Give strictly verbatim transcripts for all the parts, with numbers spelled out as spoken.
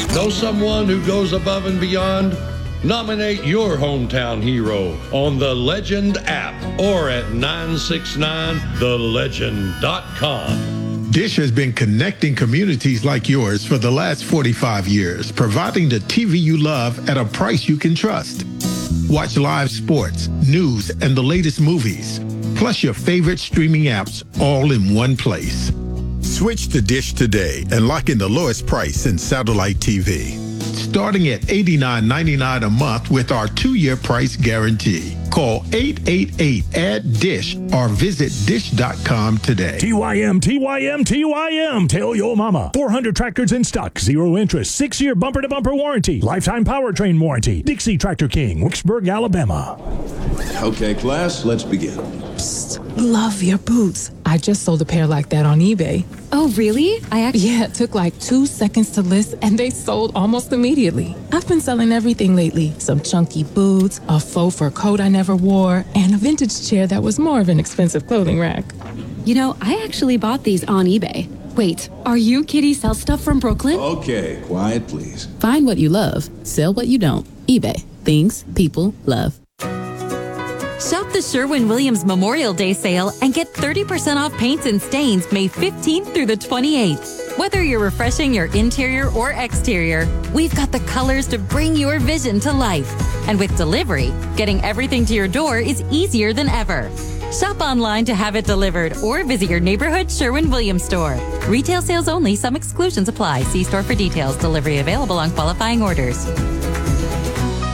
Know someone who goes above and beyond? Nominate your hometown hero on the Legend app or at nine six nine the legend dot com. Dish has been connecting communities like yours for the last forty-five years, providing the T V you love at a price you can trust. Watch live sports, news, and the latest movies, plus your favorite streaming apps all in one place. Switch to Dish today and lock in the lowest price in satellite T V. Starting at eighty-nine ninety-nine a month with our two-year price guarantee. Call eight eight eight add dish or visit dish dot com today. T Y M, T Y M, T Y M. Tell your mama. four hundred tractors in stock. Zero interest. Six-year bumper-to-bumper warranty. Lifetime powertrain warranty. Dixie Tractor King, Wicksburg, Alabama. Okay, class, let's begin. Psst, love your boots. I just sold a pair like that on eBay. Oh, really? I actually... Yeah, it took like two seconds to list, and they sold almost immediately. I've been selling everything lately. Some chunky boots, a faux fur coat I never wore, and a vintage chair that was more of an expensive clothing rack. You know, I actually bought these on eBay. Wait, are you Kitty Sell Stuff from Brooklyn? Okay, quiet, please. Find what you love. Sell what you don't. eBay. Things people love. Shop the Sherwin-Williams Memorial Day sale and get thirty percent off paints and stains May fifteenth through the twenty-eighth. Whether you're refreshing your interior or exterior, we've got the colors to bring your vision to life. And with delivery, getting everything to your door is easier than ever. Shop online to have it delivered or visit your neighborhood Sherwin-Williams store. Retail sales only. Some exclusions apply. See store for details. Delivery available on qualifying orders.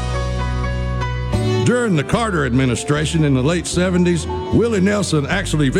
During the Carter administration in the late seventies, Willie Nelson actually